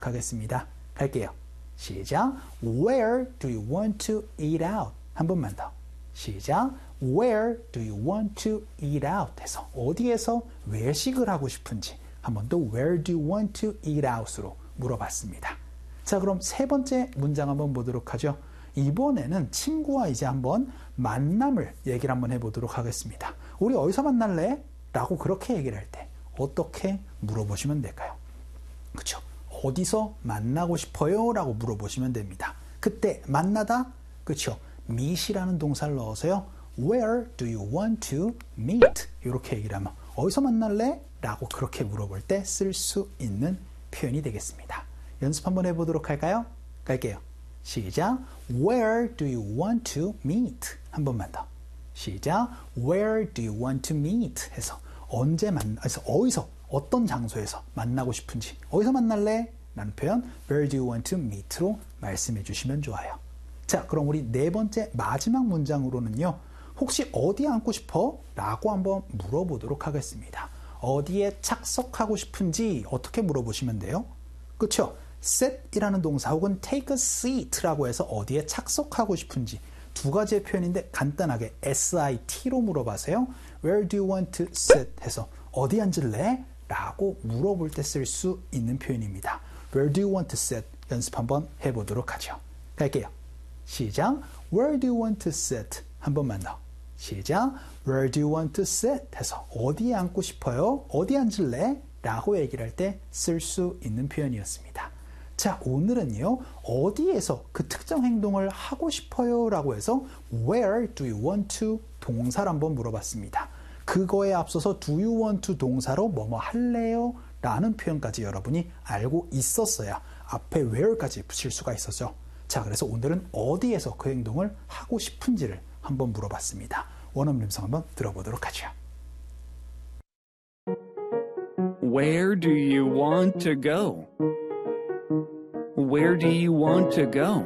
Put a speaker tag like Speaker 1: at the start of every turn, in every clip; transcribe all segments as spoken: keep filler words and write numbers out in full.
Speaker 1: 하겠습니다. 갈게요. 시작. Where do you want to eat out? 한 번만 더. 시작. Where do you want to eat out? 해서 어디에서 외식을 하고 싶은지 한 번 더 Where do you want to eat out으로 물어봤습니다. 자, 그럼 세 번째 문장 한번 보도록 하죠. 이번에는 친구와 이제 한번 만남을 얘기를 한번 해보도록 하겠습니다. 우리 어디서 만날래? 라고 그렇게 얘기를 할 때 어떻게 물어보시면 될까요? 그쵸? 어디서 만나고 싶어요? 라고 물어보시면 됩니다. 그때 만나다, 그쵸? meet이라는 동사를 넣어서요. Where do you want to meet? 이렇게 얘기를 하면 어디서 만날래? 라고 그렇게 물어볼 때 쓸 수 있는 표현이 되겠습니다. 연습 한번 해보도록 할까요? 갈게요. 시작. Where do you want to meet? 한 번만 더. 시작. Where do you want to meet? 해서 언제 만나, 어디서, 어떤 장소에서 만나고 싶은지, 어디서 만날래? 라는 표현 Where do you want to meet로 말씀해 주시면 좋아요. 자, 그럼 우리 네 번째 마지막 문장으로는요. 혹시 어디에 앉고 싶어? 라고 한번 물어보도록 하겠습니다. 어디에 착석하고 싶은지 어떻게 물어보시면 돼요? 그쵸? sit이라는 동사 혹은 take a seat라고 해서 어디에 착석하고 싶은지 두 가지의 표현인데 간단하게 sit로 물어봐세요. Where do you want to sit? 해서 어디 앉을래? 라고 물어볼 때 쓸 수 있는 표현입니다. Where do you want to sit? 연습 한번 해보도록 하죠. 갈게요. 시작. Where do you want to sit? 한 번만 더. 시작. Where do you want to sit? 해서 어디에 앉고 싶어요? 어디 앉을래? 라고 얘기를 할 때 쓸 수 있는 표현이었습니다. 자, 오늘은요. 어디에서 그 특정 행동을 하고 싶어요? 라고 해서 Where do you want to? 동사를 한번 물어봤습니다. 그거에 앞서서 do you want to 동사로 뭐뭐 할래요? 라는 표현까지 여러분이 알고 있었어야 앞에 where까지 붙일 수가 있었죠. 자, 그래서 오늘은 어디에서 그 행동을 하고 싶은지를 한번 물어봤습니다. 원어민 음성 한번 들어보도록 하죠.
Speaker 2: Where do you want to go? Where do you want to go?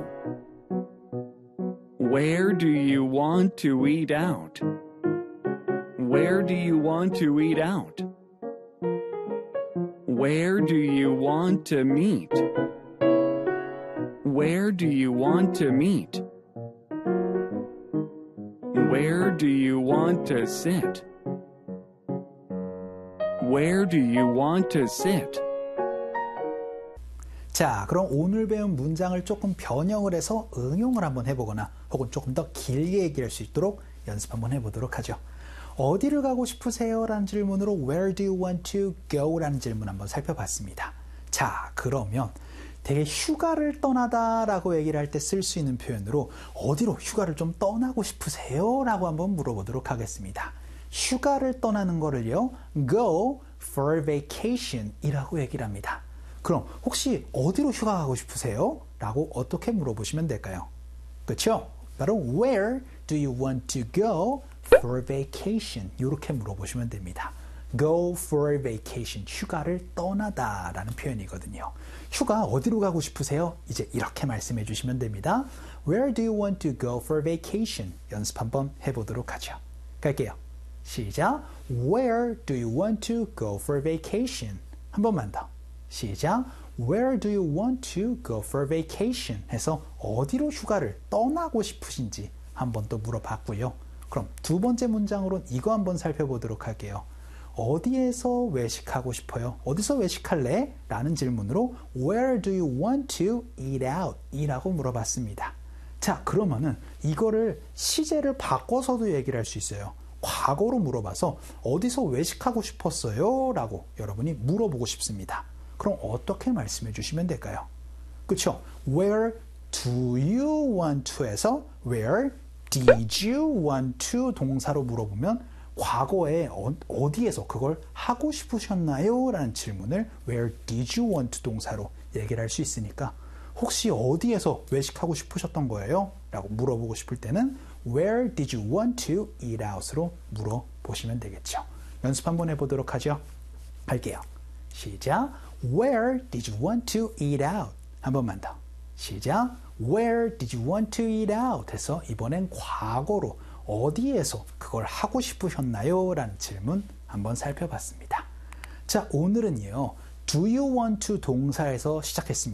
Speaker 2: Where do you want to eat out? Where do you want to eat out? Where do you want to meet? Where do you want to meet? Where do you want to sit? Where do you want to sit?
Speaker 1: 자, 그럼 오늘 배운 문장을 조금 변형을 해서 응용을 한번 해보거나 혹은 조금 더 길게 얘기할 수 있도록 연습 한번 해보도록 하죠. 어디를 가고 싶으세요? 라는 질문으로 Where do you want to go? 라는 질문 한번 살펴봤습니다. 자, 그러면 되게 휴가를 떠나다 라고 얘기를 할 때 쓸 수 있는 표현으로 어디로 휴가를 좀 떠나고 싶으세요? 라고 한번 물어보도록 하겠습니다. 휴가를 떠나는 거를요, go for vacation 이라고 얘기를 합니다. 그럼 혹시 어디로 휴가 가고 싶으세요? 라고 어떻게 물어보시면 될까요? 그렇죠? 바로 Where do you want to go for vacation? 이렇게 물어보시면 됩니다. Go for vacation, 휴가를 떠나다 라는 표현이거든요. 휴가 어디로 가고 싶으세요? 이제 이렇게 말씀해 주시면 됩니다. Where do you want to go for vacation? 연습 한번 해보도록 하죠. 갈게요. 시작. Where do you want to go for vacation? 한 번만 더. 시작. Where do you want to go for vacation? 해서 어디로 휴가를 떠나고 싶으신지 한번 또 물어봤고요. 그럼 두 번째 문장으로 이거 한번 살펴보도록 할게요. 어디에서 외식하고 싶어요? 어디서 외식할래? 라는 질문으로 Where do you want to eat out? 이라고 물어봤습니다. 자, 그러면은 이거를 시제를 바꿔서도 얘기를 할 수 있어요. 과거로 물어봐서 어디서 외식하고 싶었어요? 라고 여러분이 물어보고 싶습니다. 그럼 어떻게 말씀해 주시면 될까요? 그쵸? Where do you want to 해서 Where did you want to 동사로 물어보면 과거에 어디에서 그걸 하고 싶으셨나요? 라는 질문을 Where did you want to 동사로 얘기를 할 수 있으니까 혹시 어디에서 외식하고 싶으셨던 거예요? 라고 물어보고 싶을 때는 Where did you want to eat out으로 물어보시면 되겠죠. 연습 한번 해보도록 하죠. 할게요. 시작. Where did you want to eat out? 한 번만 더. 시작. Where did you want to eat out? 해서 이번엔 과거로 어디에서 그걸 하고 싶으셨나요? 라는 질문 한번 살펴봤습니다. 자, 오늘은요. do you want to 동사에서 시작했습니다.